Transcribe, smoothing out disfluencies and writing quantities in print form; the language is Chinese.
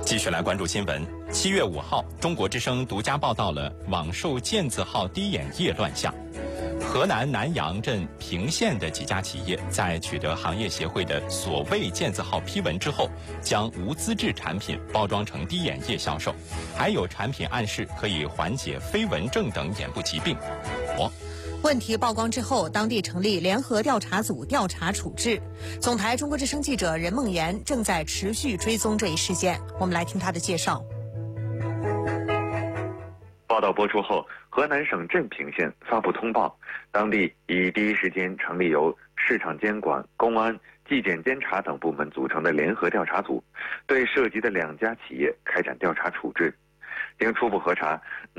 继续来关注新闻。7月5号，中国之声独家报道了网售健字号滴眼液乱象。河南南阳镇平县的几家企业在取得行业协会的所谓健字号批文之后，将无资质产品包装成滴眼液销售，还有产品暗示可以缓解飞蚊症等眼部疾病。 问题曝光之后，当地成立联合调查组调查处置。总台中国之声记者任梦妍正在持续追踪这一事件，我们来听他的介绍。 报道播出后，河南省镇平县发布通报，当地已第一时间成立由市场监管、公安、纪检监察等部门组成的联合调查组，对涉及的2家企业开展调查处置。经初步核查，